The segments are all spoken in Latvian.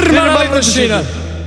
Pirmā lidmašīna!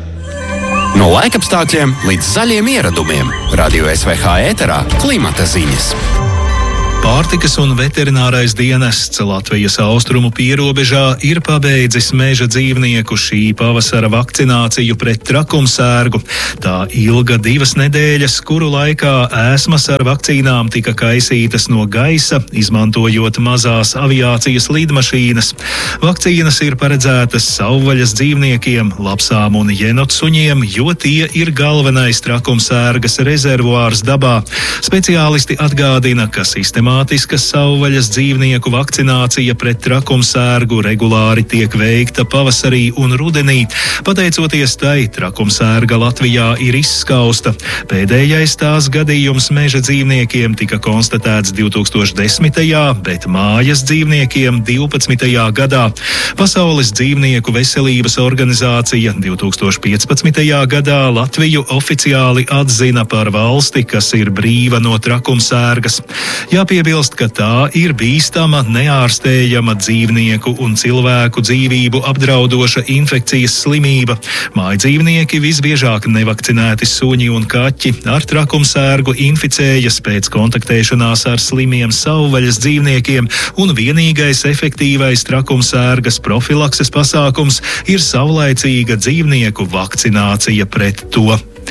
No laikapstākļiem līdz zaļiem ieradumiem. Radio SVH ēterā klimata ziņas. Pārtikas un veterinārais dienests Latvijas austrumu pierobežā ir pabeidzis meža dzīvnieku šī pavasara vakcināciju pret trakumsērgu. Tā ilga 2 nedēļas, kuru laikā ēsmas ar vakcīnām tika kaisītas no gaisa, izmantojot mazās aviācijas lidmašīnas. Vakcīnas ir paredzētas savvaļas dzīvniekiem, lapsām un jenotsuņiem, jo tie ir galvenais trakumsērgas rezervuārs dabā. Speciālisti atgādina, ka sistemātiska savvaļas dzīvnieku vakcinācija pret trakumsērgu regulāri tiek veikta pavasarī un rudenī. Pateicoties tai, trakumsērga Latvijā ir izskausta. Pēdējais tās gadījums meža dzīvniekiem tika konstatēts 2010. bet mājas dzīvniekiem 12. gadā. Pasaules dzīvnieku veselības organizācija 2015. gadā Latviju oficiāli atzina par valsti, kas ir brīva no trakumsērgas. Jāpiebilst, ka tā ir bīstama, neārstējama dzīvnieku un cilvēku dzīvību apdraudoša infekcijas slimība. Mājdzīvnieki, visbiežāk nevakcinēti suņi un kaķi, ar trakumsērgu inficējas pēc kontaktēšanās ar slimiem savvaļas dzīvniekiem, un vienīgais efektīvais trakumsērgas profilakses pasākums ir savlaicīga dzīvnieku vakcinācija pret to.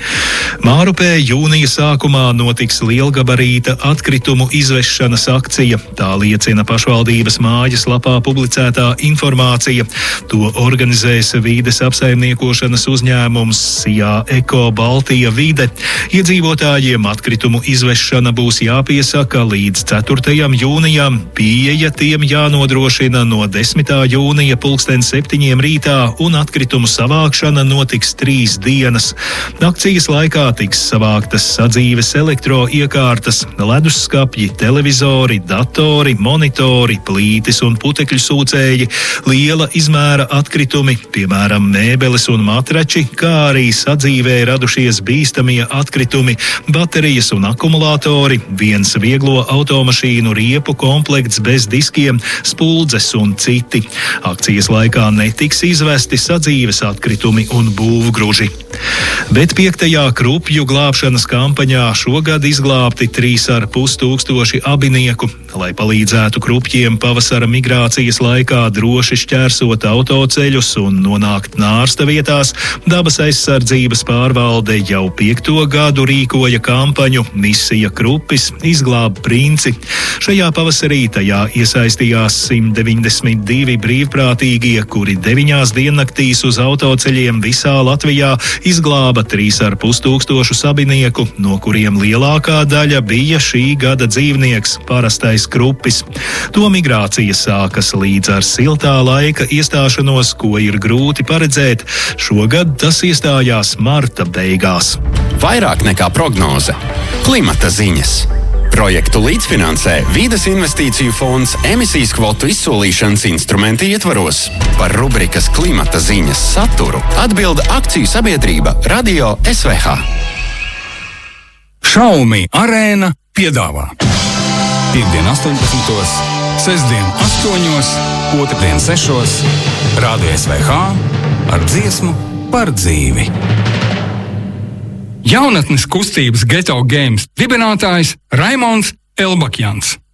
Mārupē jūnija sākumā notiks lielgabarīta atkritumu izvešanas akcija. Tā liecina pašvaldības mājaslapā publicētā informācija. To organizēs vīdes apsaimniekošanas uzņēmums SIA Eko Baltija Vide. Iedzīvotājiem atkritumu izvešana būs jāpiesaka līdz 4. jūnijam. Pieeja tiem jānodrošina no 10. jūnija 7:00 rītā, un atkritumu savākšana notiks 3 dienas. Akcijas laikā tiks savāktas sadzīves elektroiekārtas, ledusskapji, televizori, datori, monitori, plītis un putekļu sūcēji, liela izmēra atkritumi, piemēram, mēbeles un matrači, kā arī sadzīvē radušies bīstamie atkritumi, baterijas un akumulātori, viens vieglo automašīnu riepu komplekts bez diskiem, spuldzes un citi. Akcijas laikā netiks izvesti sadzīves atkritumi un būvgruži. Bet 5. krupju glābšanas kampaņā šogad izglābti 3,5 tūkstoši abinieku. Lai palīdzētu krupjiem pavasara migrācijas laikā droši šķērsot autoceļus un nonākt nārsta vietās, Dabas aizsardzības pārvalde jau 5. gadu rīkoja kampaņu Misija Krupis izglāb princi. Šajā pavasarī tajā iesaistījās 192 brīvprātīgie, kuri 9 diennaktīs uz autoceļiem visā Latvijā izglāba 3,5 tūkstošu abinieku, no kuriem lielākā daļa bija šī gada dzīvnieks, parastais krupis. To migrācija sākas līdz ar siltā laika iestāšanos, ko ir grūti paredzēt. Šogad tas iestājās marta beigās. Vairāk nekā prognoze. Klimata ziņas. Projektu līdzfinansē Vides investīciju fonds emisijas kvotu izsolīšanas instrumenta ietvaros. Par rubrikas Klimata ziņas saturu atbilda akciju sabiedrība Radio SVH. Xiaomi Arēna piedāvā Piektdien 18, sestdien 8, otrdien 6, Radio SVH ar dziesmu par dzīvi. Jaunatnes kustības Geto Games dibinātājs Raimonds Elbakjans.